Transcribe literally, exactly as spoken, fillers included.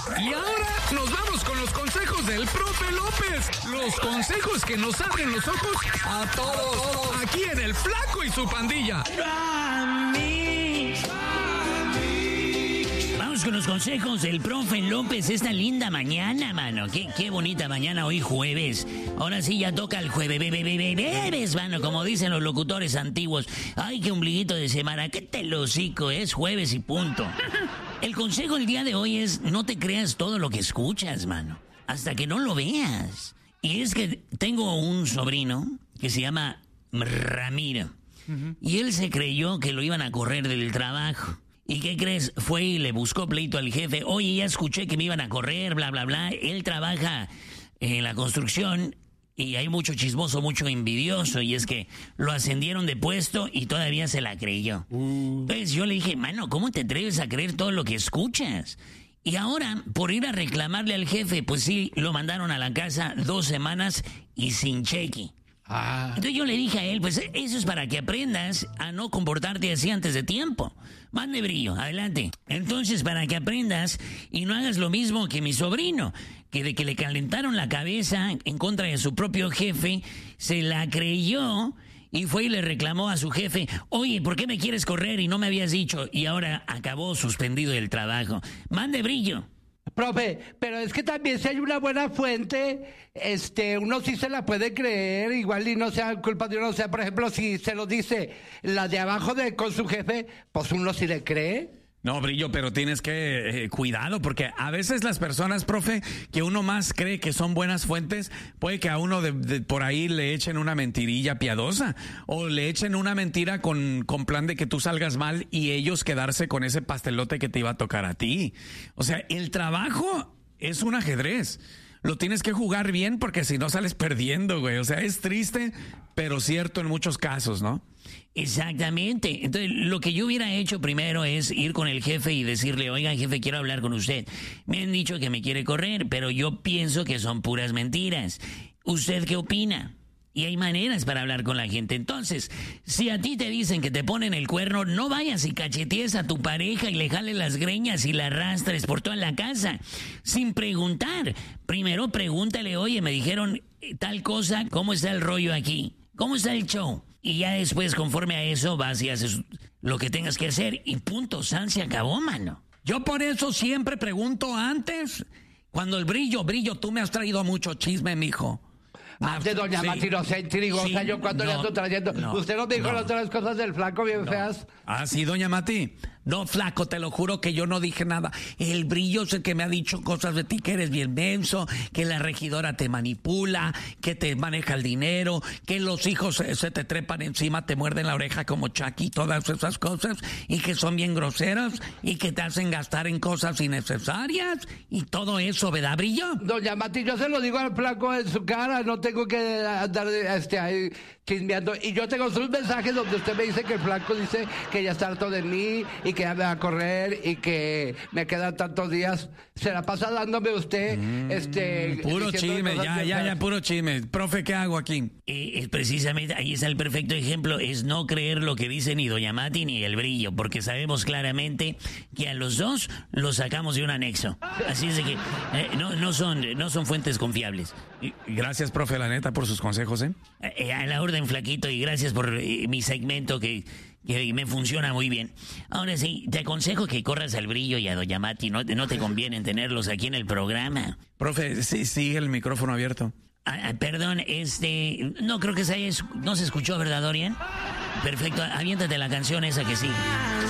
Y ahora nos vamos con los consejos del profe López. Los consejos que nos abren los ojos a todos. Aquí en El Flaco y su pandilla. Vamos con los consejos del profe López esta linda mañana, mano. Qué, qué bonita mañana hoy jueves. Ahora sí ya toca el jueves, bebé, bebé, bebes, mano, como dicen los locutores antiguos. Ay, qué ombliguito de semana. ¿Qué te lo hocico? Es jueves y punto. El consejo del día de hoy es no te creas todo lo que escuchas, mano. Hasta que no lo veas. Y es que tengo un sobrino que se llama Ramiro. Uh-huh. Y él se creyó que lo iban a correr del trabajo. ¿Y qué crees? Fue y le buscó pleito al jefe. Oye, ya escuché que me iban a correr, bla, bla, bla. Él trabaja en la construcción y hay mucho chismoso, mucho envidioso. Y es que lo ascendieron de puesto y todavía se la creyó. Uh. Entonces yo le dije, mano, ¿cómo te atreves a creer todo lo que escuchas? Y ahora, por ir a reclamarle al jefe, pues sí, lo mandaron a la casa dos semanas y sin cheque. Ah. Entonces yo le dije a él, pues eso es para que aprendas a no comportarte así antes de tiempo. Mande brillo, adelante. Entonces, para que aprendas y no hagas lo mismo que mi sobrino, que de que le calentaron la cabeza en contra de su propio jefe, se la creyó y fue y le reclamó a su jefe, oye, ¿por qué me quieres correr y no me habías dicho? Y ahora acabó suspendido del trabajo. Mande brillo. Profe, pero es que también si hay una buena fuente, este, uno sí se la puede creer, igual y no sea culpa de uno, o sea, por ejemplo, si se lo dice la de abajo de con su jefe, pues uno sí le cree. No, Brillo, pero tienes que eh, cuidado, porque a veces las personas, profe, que uno más cree que son buenas fuentes, puede que a uno de, de por ahí le echen una mentirilla piadosa, o le echen una mentira con, con plan de que tú salgas mal y ellos quedarse con ese pastelote que te iba a tocar a ti. O sea, el trabajo es un ajedrez. Lo tienes que jugar bien porque si no sales perdiendo, güey. O sea, es triste, pero cierto en muchos casos, ¿no? Exactamente. Entonces, lo que yo hubiera hecho primero es ir con el jefe y decirle, oiga, jefe, quiero hablar con usted. Me han dicho que me quiere correr, pero yo pienso que son puras mentiras. ¿Usted qué opina? Y hay maneras para hablar con la gente. Entonces, si a ti te dicen que te ponen el cuerno, no vayas y cachetees a tu pareja y le jales las greñas y la arrastres por toda la casa, sin preguntar. Primero pregúntale, oye, me dijeron tal cosa, ¿cómo está el rollo aquí? ¿Cómo está el show? Y ya después, conforme a eso, vas y haces lo que tengas que hacer y punto, san, se acabó, mano. Yo por eso siempre pregunto antes, cuando el brillo, brillo, tú me has traído mucho chisme, mijo. Más de doña sí. Mati inocente, digo, sí, o sea, yo cuando no, le ando trayendo. No, usted nos dijo no. las otras cosas del Flaco bien no. feas. Ah, sí, doña Mati. No, Flaco, te lo juro que yo no dije nada. El Brillo es el que me ha dicho cosas de ti, que eres bien menso, que la regidora te manipula, que te maneja el dinero, que los hijos se, se te trepan encima, te muerden la oreja como Chucky, todas esas cosas, y que son bien groseros, y que te hacen gastar en cosas innecesarias, y todo eso, ¿verdad, Brillo? Doña Mati, yo se lo digo al Flaco en su cara, no tengo que andar este, ahí chismeando. Y yo tengo sus mensajes donde usted me dice que el Flaco dice que ya está harto de mí y que ya me va a correr y que me quedan tantos días. Se la pasa dándome usted mm, este puro chisme, ya, ya, ya, puro chisme. Profe, ¿qué hago aquí? Eh, es precisamente, ahí está el perfecto ejemplo, es no creer lo que dice ni doña Mati ni el Brillo, porque sabemos claramente que a los dos los sacamos de un anexo. Así es de que eh, no, no, son, no son fuentes confiables. Gracias, profe, la neta, por sus consejos, ¿eh? eh a la orden, Flaquito, y gracias por eh, mi segmento que... que me funciona muy bien. Ahora sí, te aconsejo que corras al Brillo y a doña Mati, no, no te conviene tenerlos aquí en el programa. Profe, sí, sigue el micrófono abierto. Ah, perdón, este, no creo que se haya, no se escuchó, ¿verdad, Dorian? Perfecto, aviéntate la canción esa que sigue.